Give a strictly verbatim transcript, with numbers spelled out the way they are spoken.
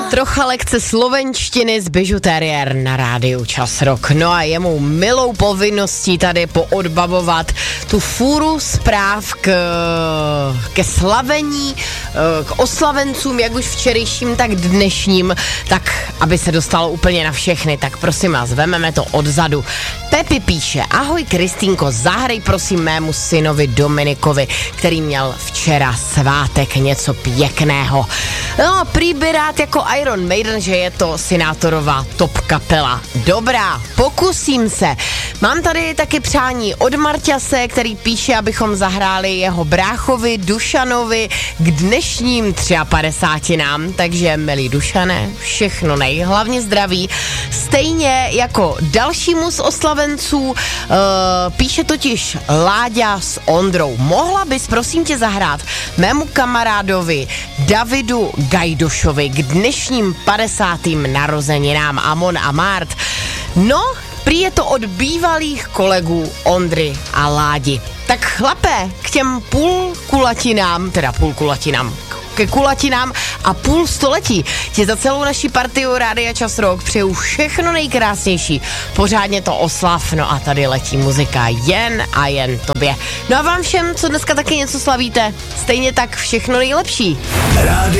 Trocha lekce slovenštiny z bižutériér na rádiu Čas Rock. No a je mou milou povinností tady poodbavovat tu fůru zpráv k, ke slavení, k oslavencům, jak už včerejším, tak dnešním, tak aby se dostalo úplně na všechny. Tak prosím vás, vememe to odzadu. Pepi píše: ahoj Kristýnko, zahraj prosím mému synovi Dominikovi, který měl včera svátek, něco pěkného. No, prý by rád jako Iron Maiden, že je to Sinátorová top kapela. Dobrá, pokusím se. Mám tady taky přání od Marťase, který píše, abychom zahráli jeho bráchovi Dušanovi k dnešním padesátým. Takže milí Dušané, všechno nej, hlavně zdraví. Stejně jako dalšímu z oslavenců uh, píše totiž Láďa s Ondrou. Mohla bys prosím tě zahrát mému kamarádovi Davidu Gajdošovi k dnešním padesátým narozeninám Amon a Mart. No, prý je to od bývalých kolegů Ondry a Ládi. Tak chlape, k těm půl kulatinám, teda půl kulatinám, ke kulatinám a půl století tě za celou naši partiu Rádia Čas Rock přeju všechno nejkrásnější. Pořádně to oslav, no a tady letí muzika jen a jen tobě. No a vám všem, co dneska taky něco slavíte, stejně tak všechno nejlepší.